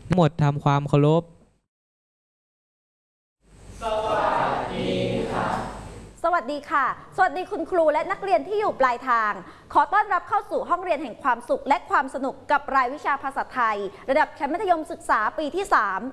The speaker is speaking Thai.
ทั้งหมดทำความเคารพสวัสดีค่ะสวัสดีคุณครูและนักเรียนที่อยู่ปลายทางขอต้อนรับเข้าสู่ห้องเรียนแห่งความสุขและความสนุกกับรายวิชาภาษาไทยระดับชั้นมัธยมศึกษาปีที่